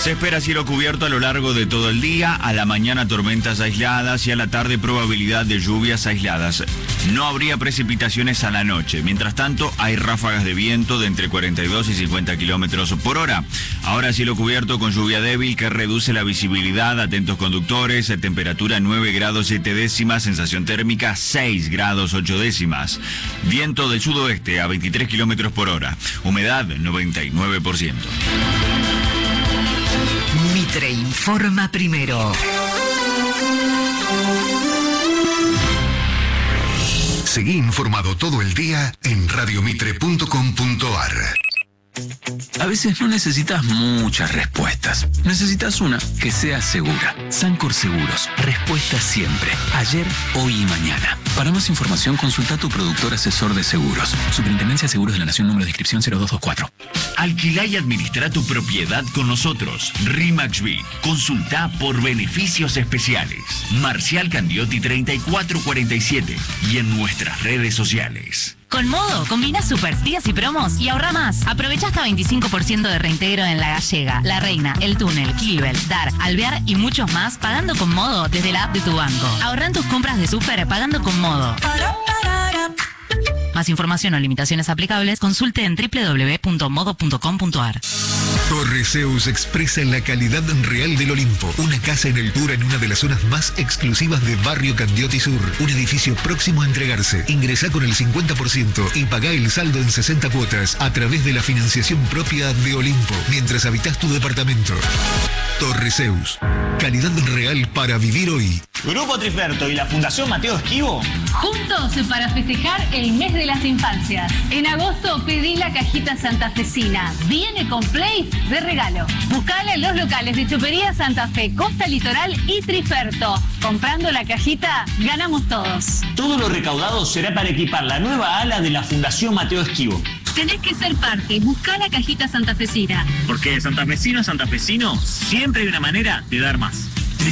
Se espera cielo cubierto a lo largo de todo el día, a la mañana tormentas aisladas y a la tarde probabilidad de lluvias aisladas. No habría precipitaciones a la noche. Mientras tanto, hay ráfagas de viento de entre 42 y 50 kilómetros por hora. Ahora cielo cubierto con lluvia débil que reduce la visibilidad. Atentos conductores, temperatura 9 grados 7 décimas, sensación térmica 6 grados 8 décimas. Viento del sudoeste a 23 kilómetros por hora. Humedad 99%. Mitre informa primero. Seguí informado todo el día en radiomitre.com.ar. A veces no necesitas muchas respuestas. Necesitas una que sea segura. Sancor Seguros. Respuesta siempre. Ayer, hoy y mañana. Para más información, consulta a tu productor asesor de seguros. Superintendencia de Seguros de la Nación, número de inscripción 0224. Alquilá y administra tu propiedad con nosotros. RIMAXB. Consulta por beneficios especiales. Marcial Candiotti 3447. Y en nuestras redes sociales. Con Modo, combina super días y promos y ahorra más. Aprovecha hasta 25% de reintegro en La Gallega, La Reina, El Túnel, Clivel, Dar, Alvear y muchos más pagando con Modo desde la app de tu banco. Ahorra en tus compras de súper pagando con Modo. Más información o limitaciones aplicables, consulte en www.modo.com.ar. Torreseus expresa la calidad real del Olimpo. Una casa en altura en una de las zonas más exclusivas de Barrio Candiotti Sur. Un edificio próximo a entregarse. Ingresá con el 50% y pagá el saldo en 60 cuotas a través de la financiación propia de Olimpo, mientras habitás tu departamento. Torreseus. Calidad real para vivir hoy. Grupo Triferto y la Fundación Mateo Esquivo. Juntos para festejar el mes de las infancias. En agosto pedí la cajita santafesina. Viene con Play de regalo. Buscala en los locales de Chopería Santa Fe, Costa Litoral y Triferto. Comprando la cajita, ganamos todos. Todo lo recaudado será para equipar la nueva ala de la Fundación Mateo Esquivo. Tenés que ser parte. Buscá la cajita santafesina. Porque de santafesino a santafesino siempre hay una manera de dar más.